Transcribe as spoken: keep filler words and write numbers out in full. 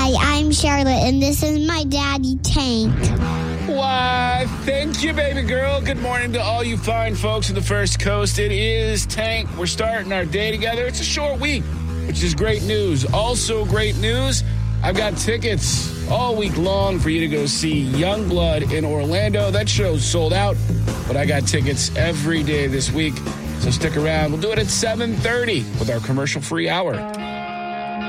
Hi, I'm Charlotte, and this is my daddy, Tank. Why, thank you, baby girl. Good morning to all you fine folks in the First Coast. It is Tank. We're starting our day together. It's a short week, which is great news. Also great news, I've got tickets all week long for you to go see Youngblood in Orlando. That show's sold out, but I got tickets every day this week. So stick around. We'll do it at seven thirty with our commercial-free hour.